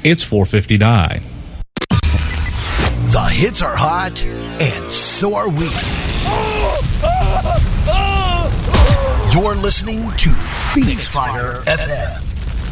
it's 4:59. The hits are hot, and so are we. You're listening to Phoenix Fire FM.